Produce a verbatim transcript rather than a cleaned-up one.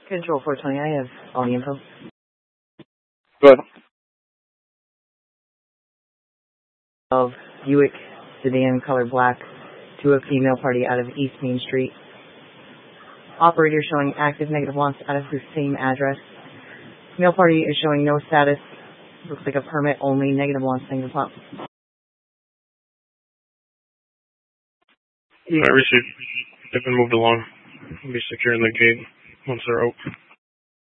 Control four twenty, I have all the info. Good. Of Buick sedan, color black, to a female party out of East Main Street. Operator showing active negative wants out of the same address. Male party is showing no status. Looks like a permit only, negative wants, negative wants. I received. They've been moved along. Be securing the gate once they're out.